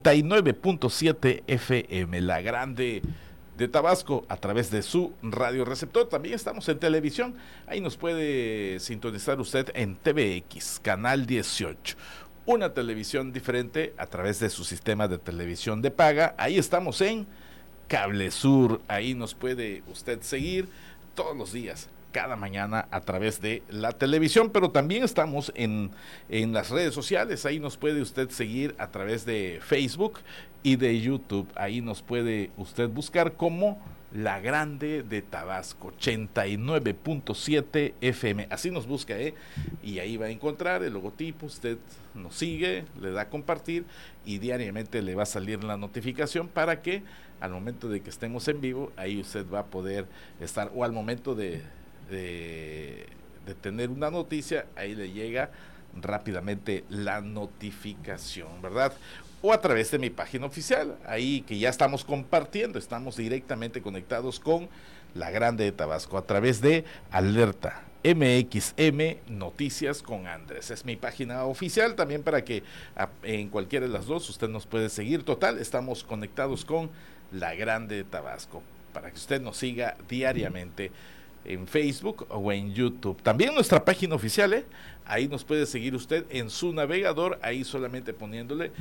89.7 FM, la grande de Tabasco, a través de su radio receptor. También estamos en televisión, ahí nos puede sintonizar usted en TVX, canal 18, una televisión diferente a través de su sistema de televisión de paga. Ahí estamos en Cable Sur, ahí nos puede usted seguir todos los días, cada mañana a través de la televisión, pero también estamos en las redes sociales. Ahí nos puede usted seguir a través de Facebook y de YouTube. Ahí nos puede usted buscar como La Grande de Tabasco, 89.7 FM, así nos busca, y ahí va a encontrar el logotipo. Usted nos sigue, le da a compartir y diariamente le va a salir la notificación para que al momento de que estemos en vivo, ahí usted va a poder estar, o al momento de tener una noticia, ahí le llega rápidamente la notificación, ¿verdad? O a través de mi página oficial, ahí que ya estamos compartiendo, estamos directamente conectados con La Grande de Tabasco a través de Alerta MXM Noticias con Andrés. Es mi página oficial también, para que en cualquiera de las dos usted nos puede seguir. Total, estamos conectados con La Grande de Tabasco, para que usted nos siga diariamente en Facebook o en YouTube. También nuestra página oficial, ahí nos puede seguir usted en su navegador, ahí solamente poniéndole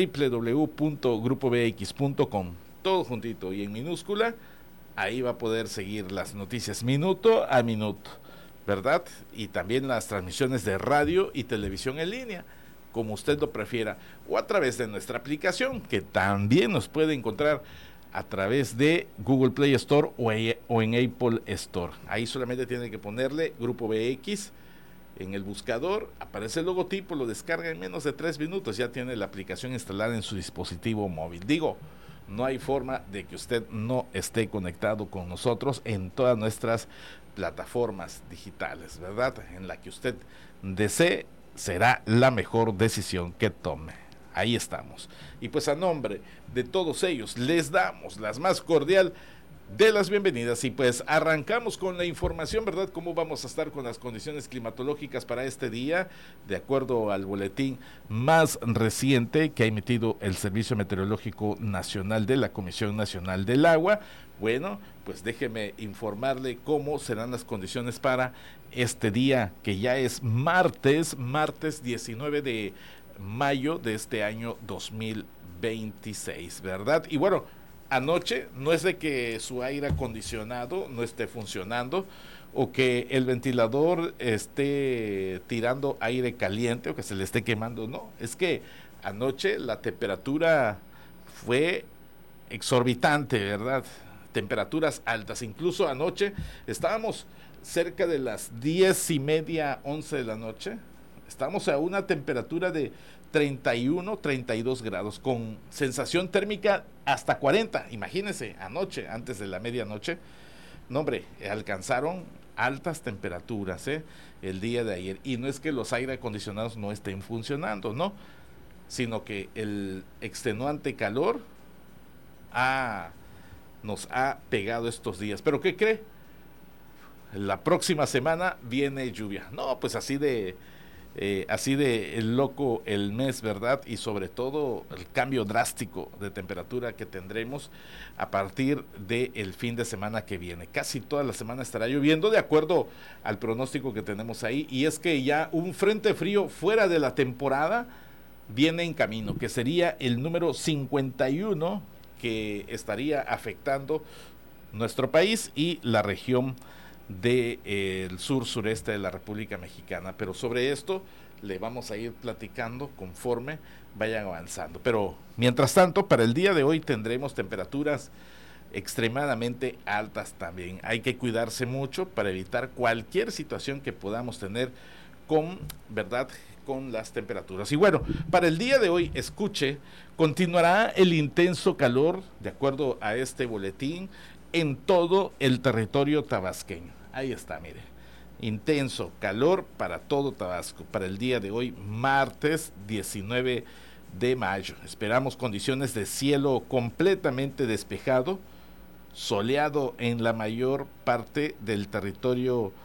www.grupobx.com, todo juntito y en minúscula. Ahí va a poder seguir las noticias minuto a minuto, ¿verdad? Y también las transmisiones de radio y televisión en línea, como usted lo prefiera, o a través de nuestra aplicación, que también nos puede encontrar a través de Google Play Store o en Apple Store. Ahí solamente tiene que ponerle Grupo BX en el buscador, aparece el logotipo, lo descarga en menos de 3 minutos, ya tiene la aplicación instalada en su dispositivo móvil. Digo, no hay forma de que usted no esté conectado con nosotros en todas nuestras plataformas digitales, ¿verdad? En la que usted desee, será la mejor decisión que tome. Ahí estamos. Y pues a nombre de todos ellos les damos las más cordial de las bienvenidas, y pues arrancamos con la información, ¿verdad? ¿Cómo vamos a estar con las condiciones climatológicas para este día? De acuerdo al boletín más reciente que ha emitido el Servicio Meteorológico Nacional de la Comisión Nacional del Agua, bueno, pues déjeme informarle cómo serán las condiciones para este día, que ya es martes 19 de mayo de este año 2026, ¿verdad? Y bueno, anoche no es de que su aire acondicionado no esté funcionando o que el ventilador esté tirando aire caliente o que se le esté quemando, no, es que anoche la temperatura fue exorbitante, ¿verdad? Temperaturas altas, incluso anoche estábamos cerca de las 10:30, 11 de la noche. Estamos a una temperatura de 31, 32 grados, con sensación térmica hasta 40. Imagínense, anoche, antes de la medianoche, no hombre, alcanzaron altas temperaturas, el día de ayer. Y no es que los aire acondicionados no estén funcionando, no, sino que el extenuante calor nos ha pegado estos días. ¿Pero qué cree? La próxima semana viene lluvia. No, pues así de loco el mes, ¿verdad? Y sobre todo el cambio drástico de temperatura que tendremos a partir del fin de semana que viene. Casi toda la semana estará lloviendo, de acuerdo al pronóstico que tenemos ahí, y es que ya un frente frío fuera de la temporada viene en camino, que sería el número 51, que estaría afectando nuestro país y la región del sur-sureste de la República Mexicana. Pero sobre esto le vamos a ir platicando conforme vayan avanzando. Pero mientras tanto, para el día de hoy tendremos temperaturas extremadamente altas también. Hay que cuidarse mucho para evitar cualquier situación que podamos tener con las temperaturas. Y bueno, para el día de hoy, escuche, continuará el intenso calor, de acuerdo a este boletín, en todo el territorio tabasqueño. Ahí está, mire, intenso calor para todo Tabasco, para el día de hoy, martes 19 de mayo. Esperamos condiciones de cielo completamente despejado, soleado en la mayor parte del territorio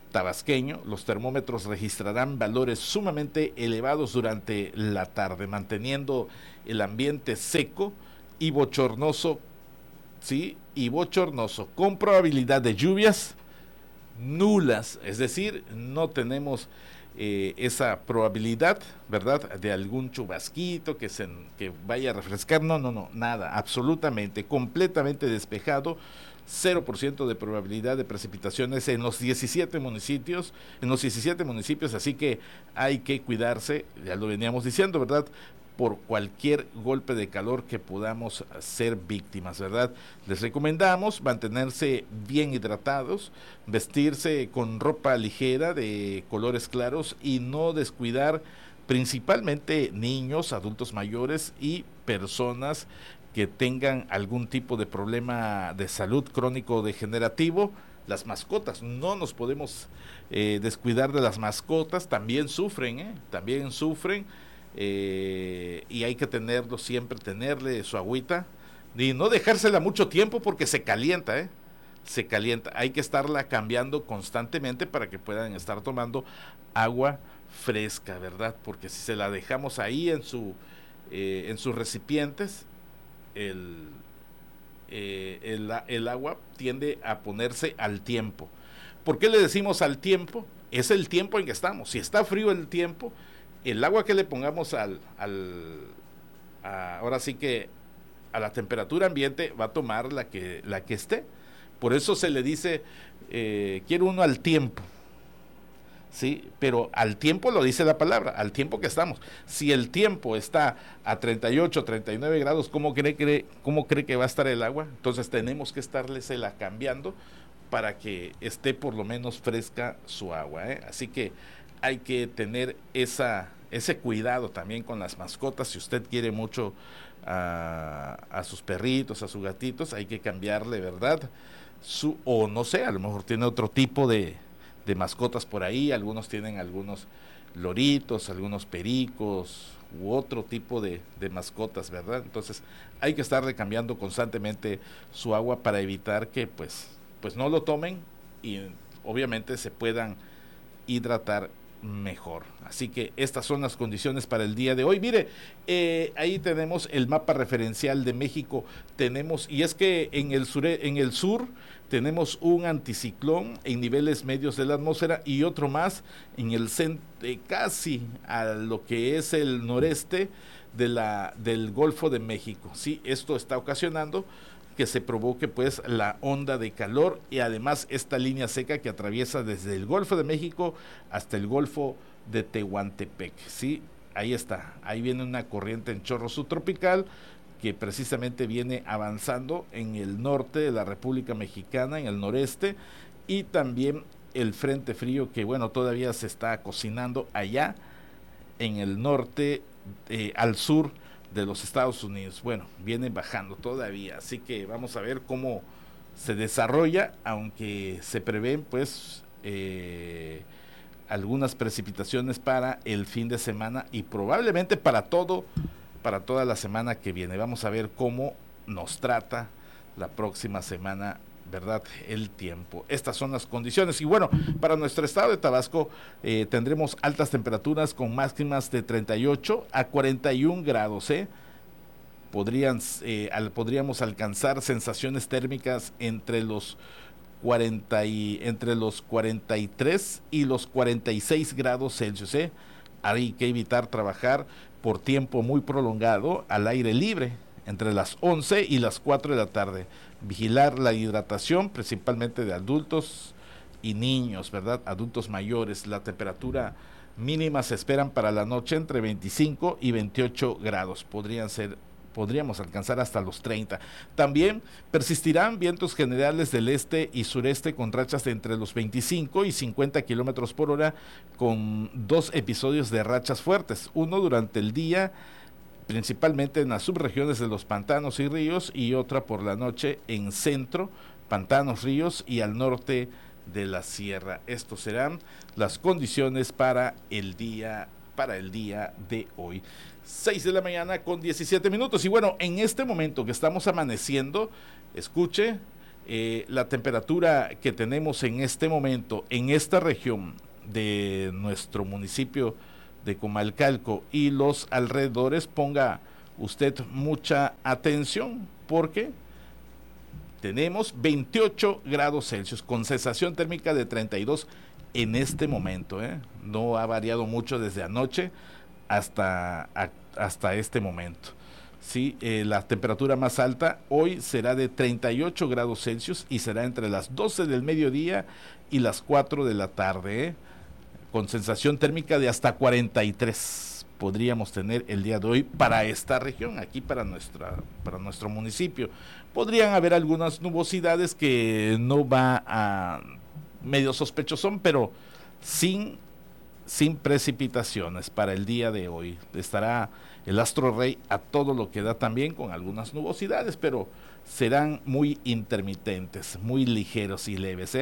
tabasqueño, los termómetros registrarán valores sumamente elevados durante la tarde, manteniendo el ambiente seco y bochornoso, ¿sí? Y bochornoso, con probabilidad de lluvias nulas, es decir, no tenemos esa probabilidad, ¿verdad?, de algún chubasquito que vaya a refrescar, no, nada, absolutamente, completamente despejado, 0% de probabilidad de precipitaciones en los 17 municipios, así que hay que cuidarse, ya lo veníamos diciendo, ¿verdad?, por cualquier golpe de calor que podamos ser víctimas, ¿verdad? Les recomendamos mantenerse bien hidratados, vestirse con ropa ligera de colores claros y no descuidar principalmente niños, adultos mayores y personas que tengan algún tipo de problema de salud crónico degenerativo. Las mascotas, no nos podemos descuidar de las mascotas, también sufren, también sufren. Y hay que tenerle su agüita y no dejársela mucho tiempo porque se calienta, se calienta, hay que estarla cambiando constantemente para que puedan estar tomando agua fresca, ¿verdad? Porque si se la dejamos ahí en sus recipientes, el agua tiende a ponerse al tiempo. ¿Por qué le decimos al tiempo? Es el tiempo en que estamos. Si está frío el tiempo, el agua que le pongamos ahora sí que a la temperatura ambiente va a tomar la que esté. Por eso se le dice, quiere uno al tiempo, ¿sí? Pero al tiempo lo dice la palabra, al tiempo que estamos. Si el tiempo está a 38, 39 grados, ¿cómo cree que va a estar el agua? Entonces tenemos que estarlesela cambiando para que esté por lo menos fresca su agua, Así que hay que tener ese cuidado también con las mascotas. Si usted quiere mucho a sus perritos, a sus gatitos, hay que cambiarle, ¿verdad? O no sé, a lo mejor tiene otro tipo de mascotas por ahí, algunos tienen algunos loritos, algunos pericos u otro tipo de mascotas, ¿verdad? Entonces hay que estarle cambiando constantemente su agua para evitar que pues no lo tomen y obviamente se puedan hidratar mejor. Así que estas son las condiciones para el día de hoy. Mire, ahí tenemos el mapa referencial de México. Y es que en el sur tenemos un anticiclón en niveles medios de la atmósfera y otro más en el casi a lo que es el noreste del Golfo de México. Sí, esto está ocasionando que se provoque pues la onda de calor y además esta línea seca que atraviesa desde el Golfo de México hasta el Golfo de Tehuantepec, ¿sí? Ahí está, ahí viene una corriente en chorro subtropical que precisamente viene avanzando en el norte de la República Mexicana, en el noreste, y también el frente frío que bueno, todavía se está cocinando allá en el norte, al sur de los Estados Unidos. Bueno, viene bajando todavía, así que vamos a ver cómo se desarrolla, aunque se prevén pues algunas precipitaciones para el fin de semana y probablemente para toda la semana que viene. Vamos a ver cómo nos trata la próxima semana, ¿verdad?, el tiempo. Estas son las condiciones. Y bueno, para nuestro estado de Tabasco tendremos altas temperaturas con máximas de 38 a 41 grados, podríamos alcanzar sensaciones térmicas entre los 43 y los 46 grados Celsius, Hay que evitar trabajar por tiempo muy prolongado al aire libre entre las 11 y las 4 de la tarde. Vigilar la hidratación, principalmente de adultos y niños, ¿verdad? Adultos mayores. La temperatura mínima se esperan para la noche entre 25 y 28 grados. Podríamos alcanzar hasta los 30. También persistirán vientos generales del este y sureste con rachas de entre los 25 y 50 kilómetros por hora, con 2 episodios de rachas fuertes, uno durante el día, principalmente en las subregiones de los pantanos y ríos, y otra por la noche en centro, pantanos, ríos y al norte de la sierra. Estos serán las condiciones para el día de hoy. 6 de la mañana con 17 minutos. Y bueno, en este momento que estamos amaneciendo, escuche, La temperatura que tenemos en este momento en esta región de nuestro municipio de Comalcalco y los alrededores, ponga usted mucha atención, porque tenemos 28 grados Celsius con sensación térmica de 32 en este momento, no ha variado mucho desde anoche hasta este momento. Sí, la temperatura más alta hoy será de 38 grados Celsius y será entre las 12 del mediodía y las 4 de la tarde, con sensación térmica de hasta 43 podríamos tener el día de hoy para esta región, aquí para nuestro municipio. Podrían haber algunas nubosidades que no va a medio sospechosón, pero sin precipitaciones para el día de hoy. Estará el astro rey a todo lo que da también, con algunas nubosidades, pero serán muy intermitentes, muy ligeros y leves,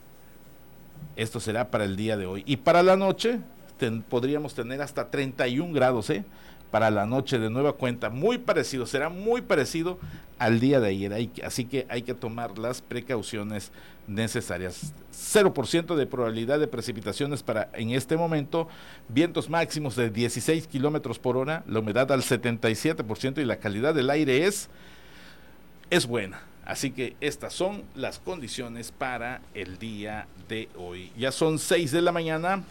Esto será para el día de hoy. Y para la noche podríamos tener hasta 31 grados, para la noche de nueva cuenta, será muy parecido al día de ayer, así que hay que tomar las precauciones necesarias. 0% de probabilidad de precipitaciones para en este momento, vientos máximos de 16 kilómetros por hora, la humedad al 77% y la calidad del aire es buena. Así que estas son las condiciones para el día de hoy. Ya son 6 de la mañana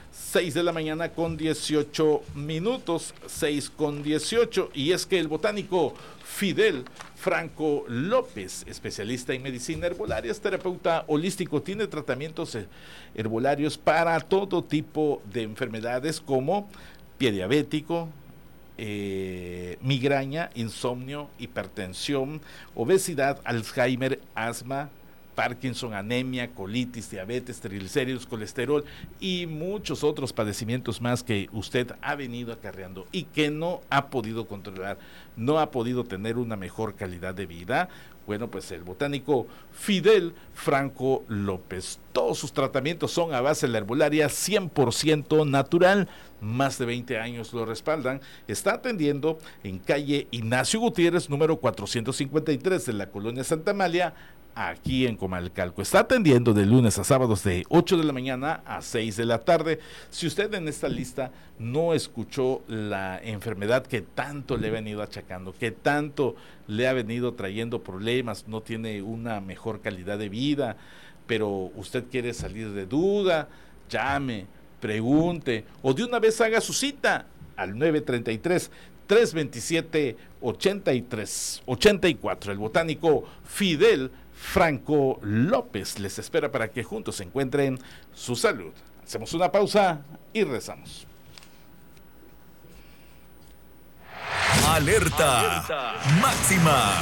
con 18 minutos, 6 con 18, y es que el botánico Fidel Franco López, especialista en medicina herbolaria, es terapeuta holístico, tiene tratamientos herbolarios para todo tipo de enfermedades como pie diabético, migraña, insomnio, hipertensión, obesidad, Alzheimer, asma, Parkinson, anemia, colitis, diabetes, triglicéridos, colesterol y muchos otros padecimientos más que usted ha venido acarreando y que no ha podido controlar, no ha podido tener una mejor calidad de vida. Bueno, pues el botánico Fidel Franco López, todos sus tratamientos son a base de la herbolaria 100% natural, más de 20 años lo respaldan. Está atendiendo en calle Ignacio Gutiérrez, número 453 de la colonia Santa Amalia, aquí en Comalcalco. Está atendiendo de lunes a sábados de 8 de la mañana a 6 de la tarde. Si usted en esta lista no escuchó la enfermedad que tanto le ha venido achacando, que tanto le ha venido trayendo problemas, no tiene una mejor calidad de vida, pero usted quiere salir de duda, llame, pregunte o de una vez haga su cita al 933-327-8384. El botánico Fidel Franco López les espera para que juntos encuentren su salud. Hacemos una pausa y regresamos. Alerta máxima.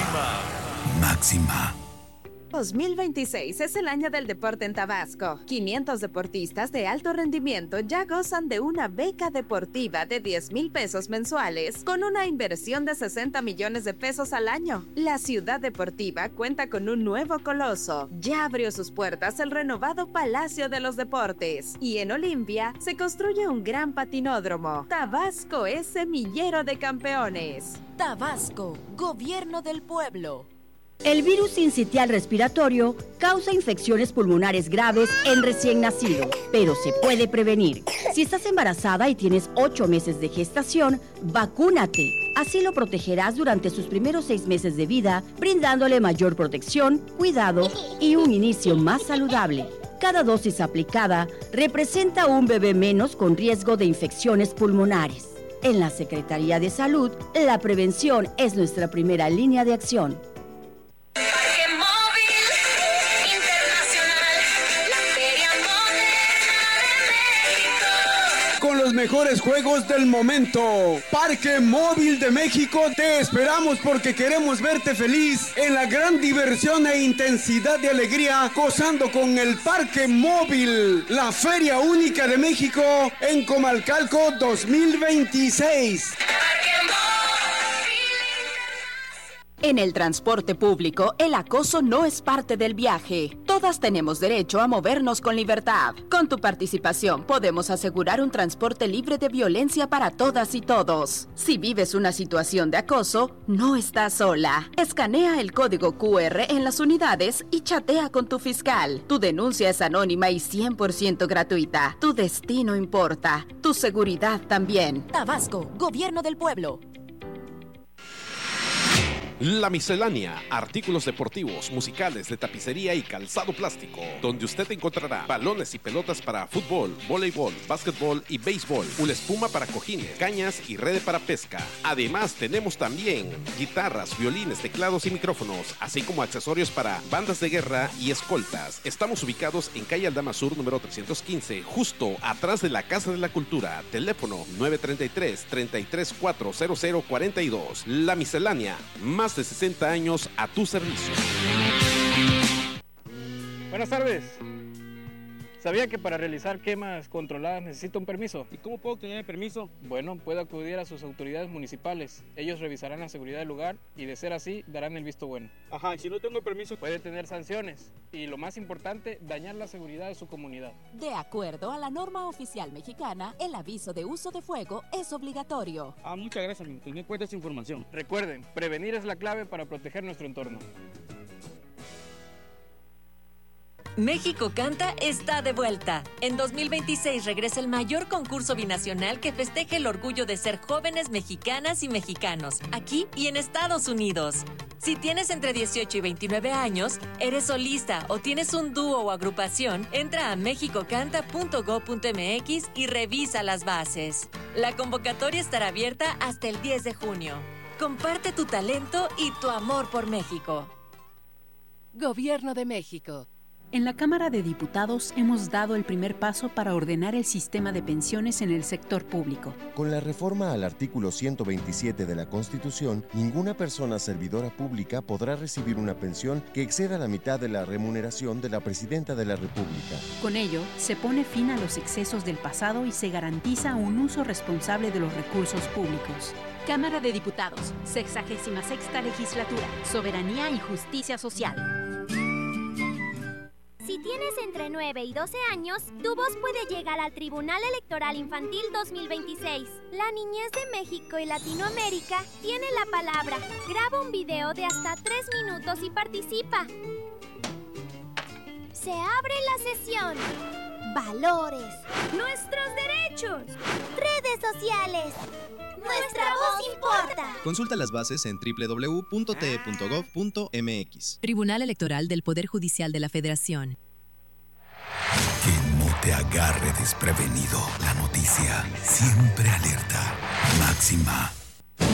2026 es el año del deporte en Tabasco. 500 deportistas de alto rendimiento ya gozan de una beca deportiva de 10,000 pesos mensuales con una inversión de 60 millones de pesos al año. La ciudad deportiva cuenta con un nuevo coloso. Ya abrió sus puertas el renovado Palacio de los Deportes y en Olimpia se construye un gran patinódromo. Tabasco es semillero de campeones. Tabasco, gobierno del pueblo. El virus sincitial respiratorio causa infecciones pulmonares graves en recién nacido, pero se puede prevenir. Si estás embarazada y tienes 8 meses de gestación, vacúnate. Así lo protegerás durante sus primeros 6 meses de vida, brindándole mayor protección, cuidado y un inicio más saludable. Cada dosis aplicada representa un bebé menos con riesgo de infecciones pulmonares. En la Secretaría de Salud, la prevención es nuestra primera línea de acción. Parque Móvil Internacional, la feria moderna de México. Con los mejores juegos del momento. Parque Móvil de México, te esperamos porque queremos verte feliz en la gran diversión e intensidad de alegría, gozando con el Parque Móvil, la feria única de México en Comalcalco 2026. En el transporte público, el acoso no es parte del viaje. Todas tenemos derecho a movernos con libertad. Con tu participación podemos asegurar un transporte libre de violencia para todas y todos. Si vives una situación de acoso, no estás sola. Escanea el código QR en las unidades y chatea con tu fiscal. Tu denuncia es anónima y 100% gratuita. Tu destino importa. Tu seguridad también. Tabasco, Gobierno del Pueblo. La Miscelánea, artículos deportivos, musicales, de tapicería y calzado plástico, donde usted encontrará balones y pelotas para fútbol, voleibol, básquetbol y béisbol, una espuma para cojines, cañas y red para pesca. Además, tenemos también guitarras, violines, teclados y micrófonos, así como accesorios para bandas de guerra y escoltas. Estamos ubicados en calle Aldama Sur, número 315, justo atrás de la Casa de la Cultura. Teléfono 933-334-0042. La Miscelánea, más de 60 años a tu servicio. Buenas tardes. ¿Sabía que para realizar quemas controladas necesita un permiso? ¿Y cómo puedo obtener el permiso? Bueno, puede acudir a sus autoridades municipales. Ellos revisarán la seguridad del lugar y, de ser así, darán el visto bueno. Ajá, ¿y si no tengo el permiso? Puede tener sanciones y, lo más importante, dañar la seguridad de su comunidad. De acuerdo a la norma oficial mexicana, el aviso de uso de fuego es obligatorio. Muchas gracias, amigo. Tengo en cuenta esa información. Recuerden, prevenir es la clave para proteger nuestro entorno. México Canta está de vuelta. En 2026 regresa el mayor concurso binacional que festeje el orgullo de ser jóvenes mexicanas y mexicanos, aquí y en Estados Unidos. Si tienes entre 18 y 29 años, eres solista o tienes un dúo o agrupación, entra a mexicocanta.go.mx y revisa las bases. La convocatoria estará abierta hasta el 10 de junio. Comparte tu talento y tu amor por México. Gobierno de México. En la Cámara de Diputados hemos dado el primer paso para ordenar el sistema de pensiones en el sector público. Con la reforma al artículo 127 de la Constitución, ninguna persona servidora pública podrá recibir una pensión que exceda la mitad de la remuneración de la Presidenta de la República. Con ello, se pone fin a los excesos del pasado y se garantiza un uso responsable de los recursos públicos. Cámara de Diputados, 66ª Legislatura, Soberanía y Justicia Social. Si tienes entre 9 y 12 años, tu voz puede llegar al Tribunal Electoral Infantil 2026. La niñez de México y Latinoamérica tiene la palabra. Graba un video de hasta 3 minutos y participa. Se abre la sesión. Valores. Nuestros derechos. Redes sociales. Nuestra voz importa. Consulta las bases en www.te.gov.mx. Tribunal Electoral del Poder Judicial de la Federación. Que no te agarre desprevenido. La noticia siempre alerta. Máxima.